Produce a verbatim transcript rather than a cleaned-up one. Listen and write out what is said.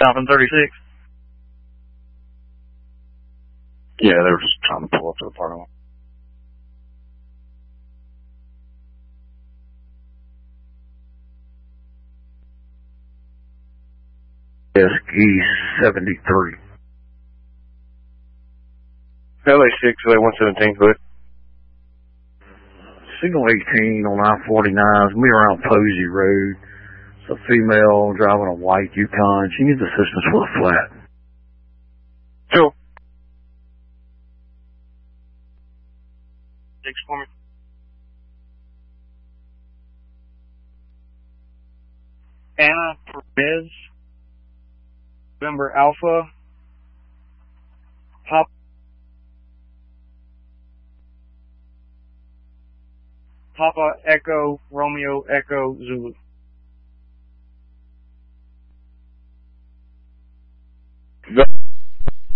Stopping thirty-six. Yeah, they were just trying to pull up to the parking lot. S E seventy-three. L A six, L A one seventeen, go ahead. Signal eighteen on I forty-nine. It's going to be around Posey Road. It's a female driving a white Yukon. She needs assistance with a flat. Sure. Six for me. Anna Perez, November Alpha, Pop, Papa Echo Romeo Echo Zulu.